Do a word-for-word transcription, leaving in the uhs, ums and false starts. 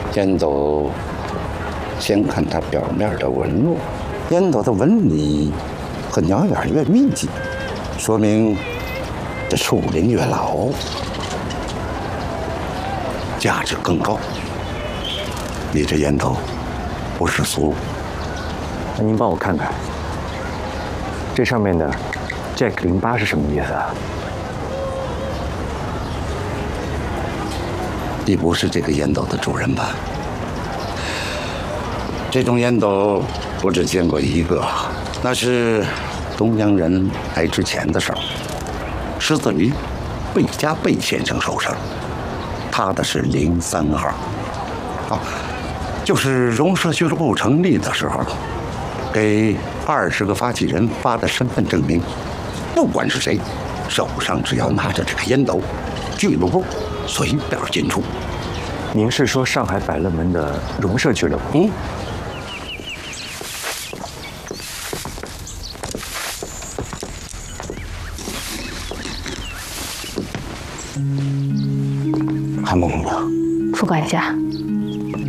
烟斗，先看它表面的纹路，烟斗的纹理和鸟眼越密集，说明这树龄越老，价值更高。你这烟斗不是俗。 那您帮我看看，这上面的 Jack 零八是什么意思啊？ 你不是这个烟斗的主人吧？这种烟斗我只见过一个，那是东洋人来之前的事儿，狮子驴贝加贝先生手上，他的是零三号。啊，就是荣社俱乐部成立的时候，给二十个发起人发的身份证明，不管是谁，手上只要拿着这个烟斗，俱乐部随便进出。 您是说上海百乐门的荣社俱乐部？ 嗯。韩梦姑娘， 副管家，